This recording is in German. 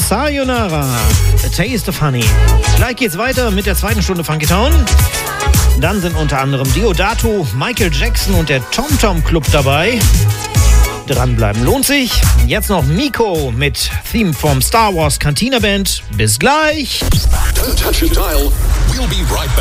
Sayonara, A Taste of Honey. Gleich geht's weiter mit der zweiten Stunde Funky Town. Dann sind unter anderem Deodato, Michael Jackson und der Tom Tom Club dabei. Dranbleiben lohnt sich. Jetzt noch Miko mit Theme vom Star Wars Cantina Band. Bis gleich. Don't touch your dial. We'll be right back.